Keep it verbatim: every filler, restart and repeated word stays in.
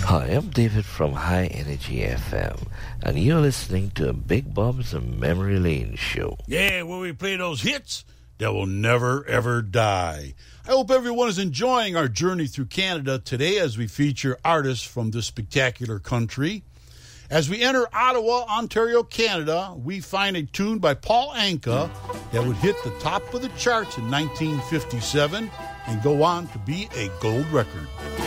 Hi, I'm David from High Energy F M, and you're listening to Big Bob's Memory Lane Show. Yeah, where we play those hits that will never, ever die. I hope everyone is enjoying our journey through Canada today as we feature artists from this spectacular country. As we enter Ottawa, Ontario, Canada, we find a tune by Paul Anka that would hit the top of the charts in nineteen fifty-seven and go on to be a gold record.